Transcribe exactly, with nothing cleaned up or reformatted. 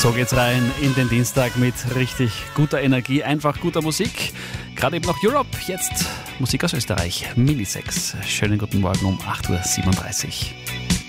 So geht's rein in den Dienstag mit richtig guter Energie, einfach guter Musik. Gerade eben noch Europe, jetzt Musik aus Österreich, Millisex. Schönen guten Morgen um acht Uhr siebenunddreißig.